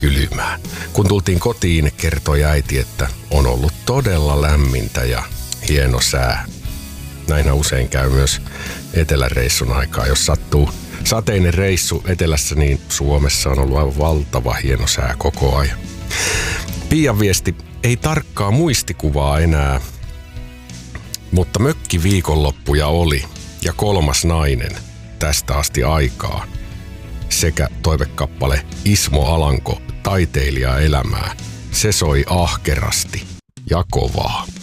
kylmää. Kun tultiin kotiin, kertoi äiti, että on ollut todella lämmintä ja hieno sää. Näinhän usein käy myös eteläreissun aikaa. Jos sattuu sateinen reissu etelässä, niin Suomessa on ollut aivan valtava hieno sää koko ajan. Pian viesti: ei tarkkaa muistikuvaa enää, mutta mökkiviikonloppuja oli ja 3. nainen tästä asti aikaa. Sekä toivekappale Ismo Alanko, taiteilija elämää. Se soi ahkerasti ja kovaa.